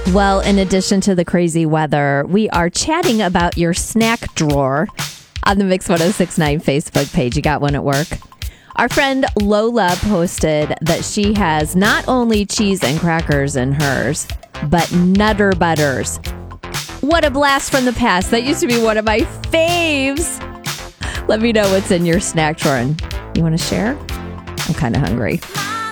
Well, in addition to the crazy weather, we are chatting about your snack drawer on the Mix 1069 Facebook page. You got one at work? Our friend Lola posted that she has not only cheese and crackers in hers, but Nutter Butters. What a blast from the past. That used to be one of my faves. Let me know what's in your snack drawer. And you want to share? I'm kind of hungry.